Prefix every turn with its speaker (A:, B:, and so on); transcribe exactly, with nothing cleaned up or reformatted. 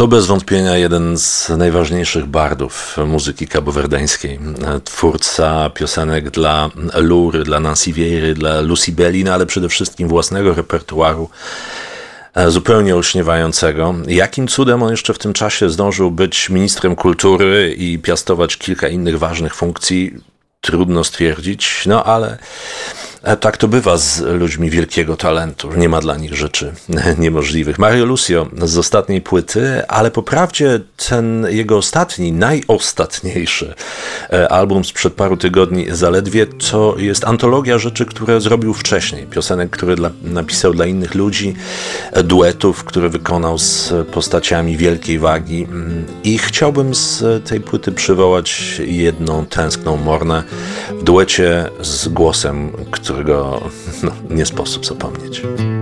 A: To bez wątpienia jeden z najważniejszych bardów muzyki kabowerdeńskiej. Twórca piosenek dla Lury, dla Nancy Vieiry, dla Lucy Bellin, ale przede wszystkim własnego repertuaru zupełnie olśniewającego. Jakim cudem on jeszcze w tym czasie zdążył być ministrem kultury i piastować kilka innych ważnych funkcji, trudno stwierdzić, no ale tak to bywa z ludźmi wielkiego talentu. Nie ma dla nich rzeczy niemożliwych. Mario Lucio z ostatniej płyty, ale po prawdzie ten jego ostatni, najostatniejszy album sprzed paru tygodni zaledwie, to jest antologia rzeczy, które zrobił wcześniej. Piosenek, które dla, napisał dla innych ludzi, duetów, które wykonał z postaciami wielkiej wagi. I chciałbym z tej płyty przywołać jedną tęskną mornę w duecie z głosem, którego no, nie sposób zapomnieć.